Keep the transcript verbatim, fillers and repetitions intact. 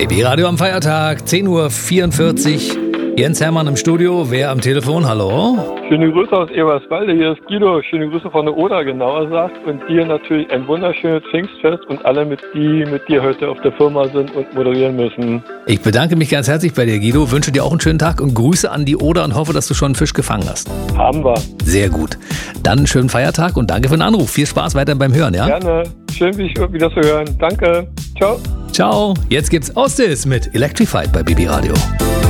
B B Radio am Feiertag, zehn Uhr vierundvierzig. Jens Hermann im Studio, wer am Telefon? Hallo? Schöne Grüße aus Eberswalde, hier ist Guido. Schöne Grüße von der Oder, genauer gesagt. Und dir natürlich ein wunderschönes Pfingstfest und alle, mit die mit dir heute auf der Firma sind und moderieren müssen. Ich bedanke mich ganz herzlich bei dir, Guido. Wünsche dir auch einen schönen Tag und Grüße an die Oder und hoffe, dass du schon einen Fisch gefangen hast. Haben wir. Sehr gut. Dann einen schönen Feiertag und danke für den Anruf. Viel Spaß weiter beim Hören, ja? Gerne. Schön, dich wieder zu hören. Danke. Ciao. Ciao. Jetzt gibt's Ostis mit Electrified bei B B Radio.